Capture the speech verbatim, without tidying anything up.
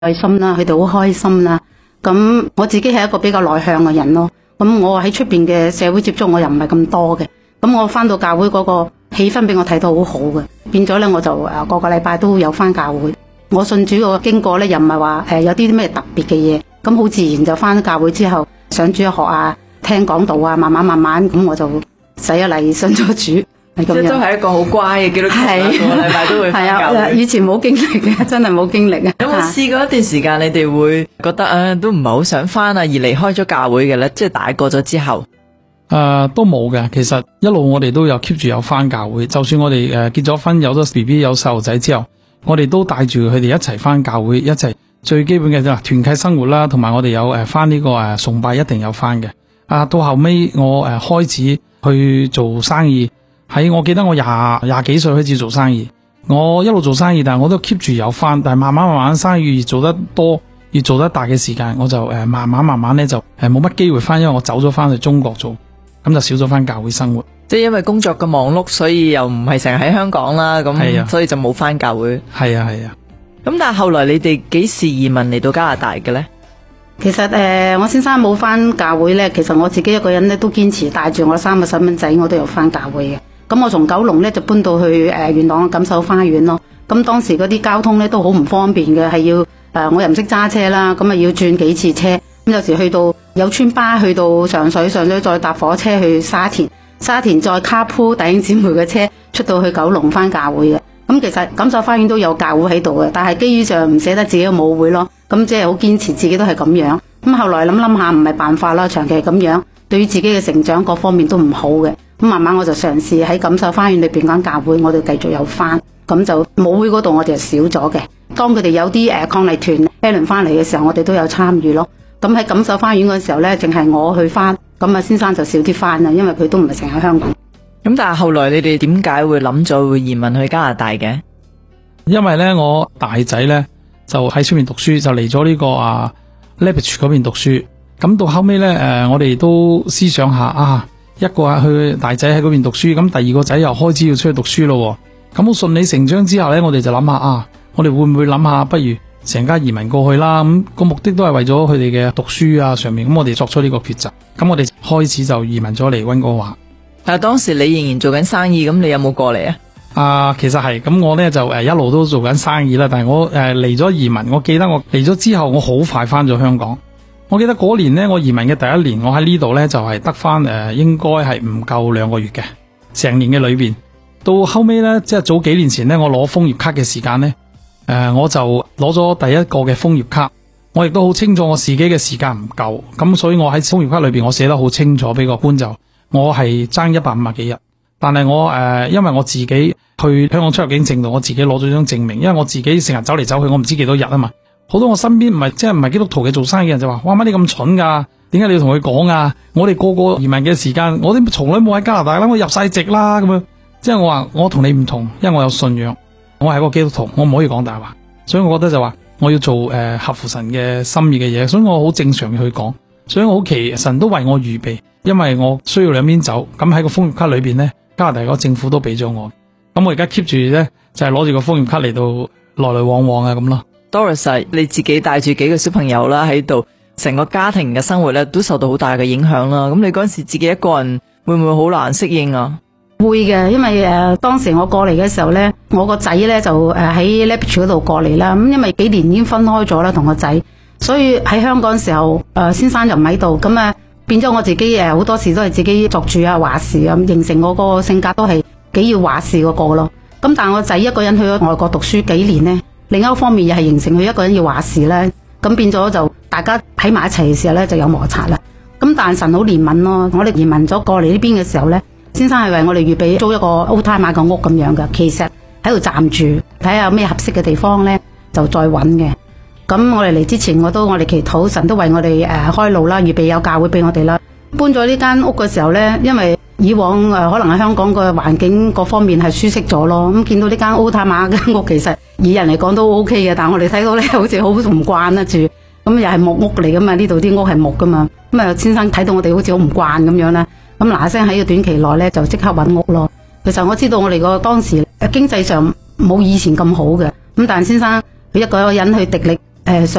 愛心啦，佢哋好開心啦。咁我自己係一個比較內向嘅人咯。咁我喺出邊嘅社會接觸我又唔係咁多嘅。咁我翻到教會嗰個氣氛俾我睇到好好嘅，變咗咧我就誒個個禮拜都有翻教會。我信主個經過咧又唔係話誒有啲咩特別嘅嘢，咁好自然就翻咗教會之後上主日學啊，聽講道啊，慢慢慢慢咁我就洗咗禮信咗主。即係都係一個好乖嘅基督徒，個禮拜都會返教會。 係啊，以前冇經歷嘅，真係冇經歷啊。 有冇試過一段時間，你哋會覺得啊，都唔係好想返啊，而離開咗教會嘅咧？即係大個咗之後， 誒、呃，都冇嘅。其實一路我哋都有 keep 住有返教會，就算我哋誒結咗婚，有咗 B B 有細路仔之後，我哋都帶住佢哋一齊返教會，一齊最基本嘅就團契生活啦，同埋我哋有誒返呢個誒崇拜一定有返嘅。啊，到後尾我誒開始去做生意。喺我記得我廿廿幾歲開始做生意，我一路做生意，但係我都 keep 住有翻，但係慢慢慢慢生意越做得多，越做得大嘅時間，我就誒慢慢慢慢咧就誒冇乜機會翻，因為我走咗翻去中國做，咁就少咗翻教會生活。 即係因為工作嘅忙碌，所以又唔係成日喺香港啦，咁所以就冇翻教會。 係啊係啊。 咁但係後來你哋幾時移民嚟到加拿大嘅咧？ 其實誒、呃，我先生冇翻教會咧，其實我自己一個人咧都堅持帶住我三個細蚊仔，我都有翻教會嘅。咁我從九龍咧就搬到去誒元朗錦繡花園咯。咁當時嗰啲交通咧都好唔方便嘅，係要誒、呃、我又唔識揸車啦，咁啊要轉幾次車。咁有時去到有村巴去到上水，上水再搭火車去沙田，沙田再卡鋪弟兄姊妹嘅車出到去九龍翻教會嘅。咁其實錦繡花園都有教會喺度嘅，但係基於上唔捨得自己嘅母會咯。咁即係好堅持自己都係咁樣。咁後來諗諗下唔係辦法啦，長期係咁樣，對於自己嘅成長各方面都唔好嘅。咁慢慢我就嘗試喺錦繡花園裏邊間教會，我哋繼續有翻，咁就母會嗰度我哋就少咗嘅。當佢哋有啲誒抗力團 Alan 翻嚟嘅時候，我哋都有參與咯。咁喺錦繡花園嗰時候咧，淨係我去翻，咁啊先生就少啲翻啦，因為佢都唔係成日喺香港。 咁但係後來你哋點解會諗咗會移民去加拿大嘅？ 因為咧我大仔咧就喺出面讀書，就嚟咗呢個啊 Lethbridge 嗰邊讀書。咁到後尾咧誒，我哋都思想下啊。一個啊，去大仔喺嗰邊讀書，咁第二個仔又開始要出去讀書咯。咁好順理成章之後呢，我哋就諗下啊，我哋會唔會諗下，不如成家移民過去啦？咁個目的都係為咗佢哋嘅讀書啊上面。咁我哋作出呢個抉擇，咁我哋開始就移民咗嚟溫哥華。 但係當時你仍然做緊生意，咁你有冇過嚟啊？ 啊，其實係咁，我呢就誒一路都做緊生意啦。但係我誒嚟咗移民，我記得我嚟咗之後，我好快翻咗香港。我記得嗰年呢，我移民嘅第一年，我喺呢度呢就係得翻誒，應該係唔夠兩個月嘅，成年嘅裏邊。到後尾呢，即係早幾年前呢，我攞楓葉卡嘅時間呢，誒、呃，我就攞咗第一個嘅楓葉卡。我亦都好清楚我自己嘅時間唔夠，咁所以我喺楓葉卡裏邊，我寫得好清楚俾個官就，我係爭一百五十幾日。但係我誒、呃，因為我自己去香港出入境證度，我自己攞咗張證明，因為我自己成日走嚟走去，我唔知幾多日啊嘛。好多我身邊唔係即係唔係基督徒嘅做生意嘅人就話：哇，乜你咁蠢噶？點解你要同佢講啊？我哋個個移民嘅時間，我哋從來冇喺加拿大啦，我入晒籍啦咁樣。即係我話我同你唔同，因為我有信仰，我係個基督徒，我唔可以講大話。所以我覺得就話我要做誒、呃、合乎神嘅心意嘅嘢，所以我好正常去講。所以我好奇神都為我預備，因為我需要兩邊走。咁喺個楓葉卡裏邊呢，加拿大個政府都俾咗我。咁我而家 keep 住咧就係攞住個楓葉卡嚟到來來往往啊咁咯。 Doris， 你自己帶住幾個小朋友啦喺度，成個家庭嘅生活咧都受到好大嘅影響啦。咁你嗰陣時自己一個人會唔會好難適應啊？ 會嘅，因為誒、呃、當時我過嚟嘅時候咧，我個仔咧就誒喺 Lethbridge 嗰度過嚟啦。咁因為幾年已經分開咗啦，同個仔，所以喺香港嘅時候，誒、呃、先生就唔喺度，咁啊變咗我自己誒好多時都係自己作主啊話事啊，形成我個性格都係幾要話事嗰個咯。咁但係我仔一個人去咗外國讀書幾年咧。另一方面又係形成佢一個人要話事咧，咁變咗就大家喺埋一齊嘅時候咧就有摩擦啦。咁但係神好憐憫咯，我哋移民咗過嚟呢邊嘅時候咧，先生係為我哋預備租一個 old time 買個屋咁樣嘅，其實喺度暫住，睇下有咩合適嘅地方咧就再揾嘅。咁我哋嚟之前我都我哋祈禱神都為我哋誒、呃、開路啦，預備有教會俾我哋啦。搬咗呢間屋嘅時候咧，因為以往誒、呃、可能喺香港個環境各方面係舒適咗咯，咁見到呢間 old time 買嘅屋其實以人嚟講都 OK 嘅，但係我哋睇到咧好似好唔慣啦住，咁又係木屋嚟噶嘛，呢度啲屋係木噶嘛，咁啊先生睇到我哋好似好唔慣咁樣啦，咁嗱嗱聲喺個短期內咧就即刻揾屋咯。其實我知道我哋個當時經濟上冇以前咁好嘅，咁但係先生佢一個人去極力誒